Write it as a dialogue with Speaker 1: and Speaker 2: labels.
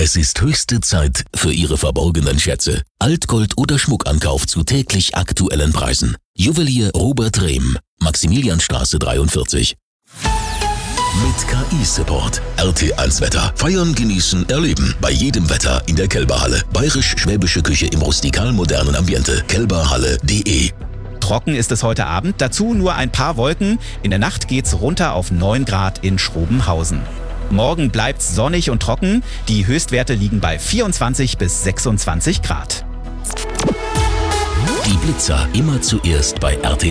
Speaker 1: Es ist höchste Zeit für Ihre verborgenen Schätze. Altgold oder Schmuckankauf zu täglich aktuellen Preisen. Juwelier Robert Rehm, Maximilianstraße 43. Mit KI-Support. RT1 Wetter. Feiern, genießen, erleben. Bei jedem Wetter in der Kelberhalle. Bayerisch-schwäbische Küche im rustikal-modernen Ambiente. kelberhalle.de.
Speaker 2: Trocken ist es heute Abend, dazu nur ein paar Wolken. In der Nacht geht's runter auf 9 Grad in Schrobenhausen. Morgen bleibt's sonnig und trocken. Die Höchstwerte liegen bei 24 bis 26 Grad.
Speaker 1: Die Blitzer immer zuerst bei RT.